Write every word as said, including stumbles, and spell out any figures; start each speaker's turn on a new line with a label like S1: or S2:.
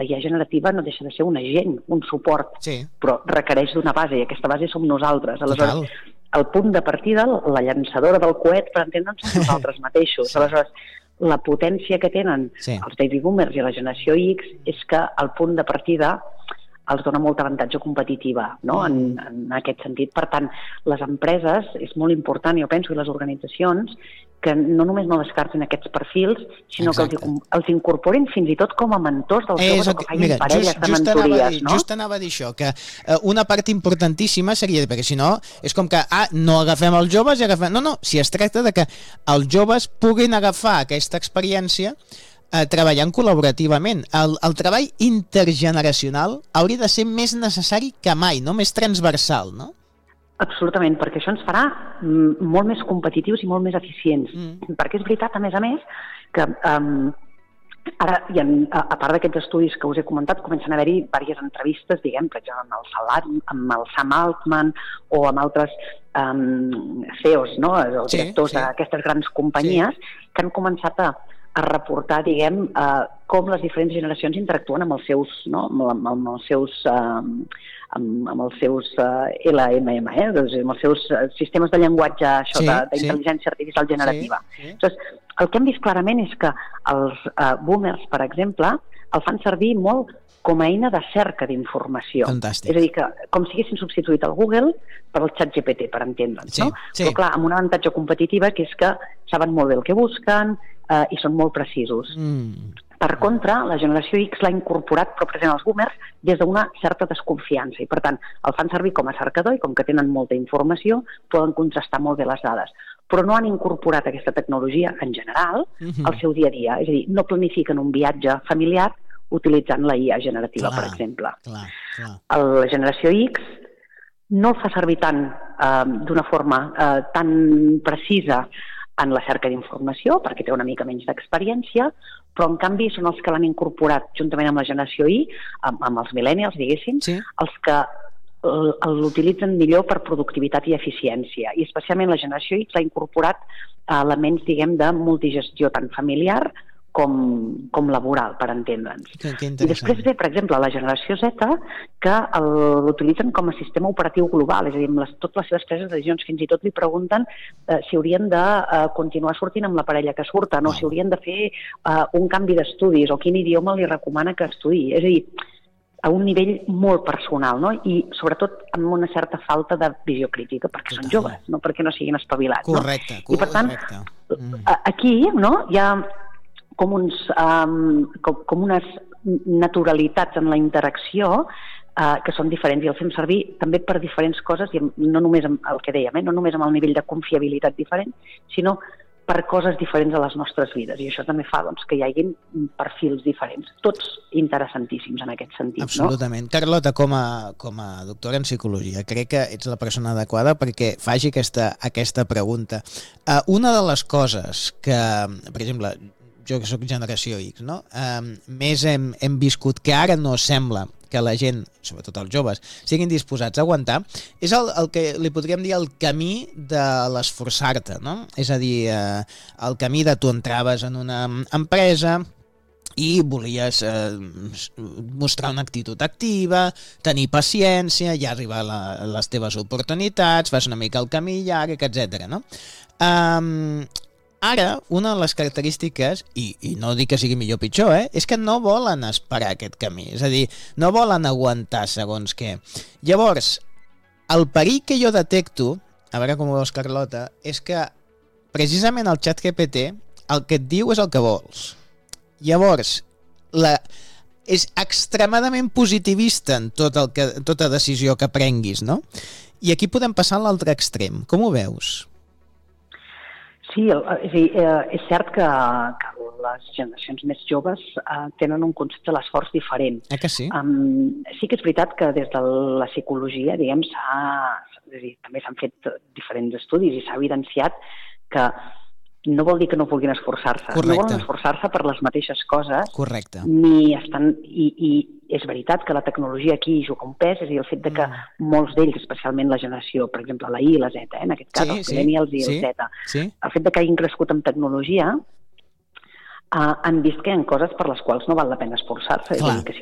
S1: la I A generativa no deixa de ser un agent, un suport,
S2: sí.
S1: però requereix d'una base, i aquesta base som nosaltres. Aleshores, Total. El punt de partida, la llançadora del coet, per entendre'ns, som nosaltres mateixos. Sí. Aleshores, la potència que tenen sí. els baby boomers i la generació X és que el punt de partida els dona molta avantatge competitiva, no? en, en aquest sentit. Per tant, les empreses, és molt important, jo penso, i les organitzacions, que no només no descartin aquests perfils, sinó Exacte. que els, els incorporin fins i tot com a mentors dels joves, o que facin mira, parelles just, just de mentories.
S2: Dir,
S1: no?
S2: Just anava a dir això, que eh, una part importantíssima seria, perquè si no, és com que ah, no agafem els joves i agafem... No, no, si es tracta de que els joves puguin agafar aquesta experiència eh, treballant col·laborativament. El, el treball intergeneracional hauria de ser més necessari que mai, no? Més transversal, no?
S1: Absolutament, perquè això ens farà molt més competitius i molt més eficients. Mm. Perquè és veritat, a més a més, que um, ara, i en, a, a part d'aquests estudis que us he comentat, comencen a haver-hi diverses entrevistes, diguem, per exemple, amb el, Salat, amb el Sam Altman o amb altres um, C E Os, no? o directors sí, sí. d'aquestes grans companyies, sí. que han començat a, a reportar, diguem, uh, com les diferents generacions interactuen amb els seus, no? amb, amb els seus... Uh, amb, amb els seus uh, L M M, eh? doncs, amb els seus uh, sistemes de llenguatge això, sí, d'intel·ligència sí. artificial generativa. Sí, sí. Entonces, el que hem vist clarament és que els uh, boomers, per exemple, el fan servir molt com a eina de cerca d'informació.
S2: Fantàstic.
S1: És a dir, que com si haguessin substituït el Google per el xat G P T, per entendre'ns.
S2: Sí,
S1: no?
S2: sí.
S1: Però clar, amb un avantatge competitiva que és que saben molt bé el que busquen uh, i són molt precisos.
S2: Mm.
S1: Per contra, la generació X l'ha incorporat, però present als boomers, des d'una certa desconfiança. I, per tant, el fan servir com a cercador i com que tenen molta informació, poden contrastar molt bé les dades. Però no han incorporat aquesta tecnologia, en general, uh-huh. al seu dia a dia. És a dir, no planifiquen un viatge familiar utilitzant la I A generativa, clar, per exemple.
S2: Clar, clar.
S1: La generació X no el fa servir tant, eh, d'una forma eh, tan precisa en la cerca d'informació, perquè té una mica menys d'experiència, però en canvi són els que l'han incorporat juntament amb la generació Y, amb, amb els millennials, diguéssim,
S2: sí.
S1: els que l'utilitzen millor per productivitat i eficiència. I especialment la generació X l'ha incorporat elements, diguem, de multigestió tant familiar com, com laboral, per entendre'ns.
S2: Que, que
S1: I després ve, per exemple, la generació Z, que l'utilitzen com a sistema operatiu global, és a dir, amb les, totes les seves preses de decisions, fins i tot li pregunten eh, si haurien de eh, continuar sortint amb la parella que surten, wow. o si haurien de fer eh, un canvi d'estudis, o quin idioma li recomana que estudiï. És a dir, a un nivell molt personal, no? I sobretot amb una certa falta de visió crítica, perquè Total. Són joves, no perquè no siguin espavilats.
S2: Correcte,
S1: no? I per tant,
S2: mm.
S1: aquí no, hi ha com, uns, um, com, com unes naturalitats en la interacció uh, que són diferents i els fem servir també per diferents coses, i no només amb el que dèiem, eh? no només amb el nivell de confiabilitat diferent, sinó per coses diferents a les nostres vides, i això també fa doncs, que hi hagi perfils diferents, tots interessantíssims en aquest sentit.
S2: Absolutament.
S1: No?
S2: Carlota, com a, com a doctora en psicologia, crec que ets la persona adequada perquè faci aquesta, aquesta pregunta. Uh, una de les coses que, per exemple, jo que soc generació X, no? Um, més hem, hem viscut que ara no sembla que la gent, sobretot els joves, siguin disposats a aguantar, és el, el que li podríem dir el camí de l'esforçar-te, no? És a dir, eh, el camí de tu entraves en una empresa i volies eh, mostrar una actitud activa, tenir paciència, ja arribar a la, les teves oportunitats, fas una mica el camí llarg, etcètera, no? Um, Ara, una de les característiques, i, i no dic que sigui millor o pitjor, eh, és que no volen esperar aquest camí. És a dir, no volen aguantar segons què. Llavors, el perill que jo detecto, a veure com ho veus, Carlota, és que precisament el xat G P T el que et diu és el que vols. Llavors, la, és extremadament positivista en tot el que, tota decisió que prenguis, no? I aquí podem passar a l'altre extrem. Com ho veus?
S1: Sí, és, a dir, és cert que, que les generacions més joves eh, tenen un concepte de l'esforç diferent.
S2: Eh que sí?
S1: Um, sí que és veritat que des de la psicologia, diguem, s'ha, és a dir, també s'han fet diferents estudis i s'ha evidenciat que no vol dir que no vulguin esforçar-se.
S2: Correcte.
S1: No volen esforçar-se per les mateixes coses.
S2: Correcte.
S1: Ni estan, i, i és veritat que la tecnologia aquí juga un pes, és a dir, el fet de que mm. molts d'ells, especialment la generació, per exemple, la I i la Z, eh, en aquest cas, sí, els millennials sí, i el sí, Z,
S2: sí.
S1: el fet de que hagin crescut amb tecnologia, Uh, han vist que hi ha coses per les quals no val la pena esforçar-se. És a dir, que si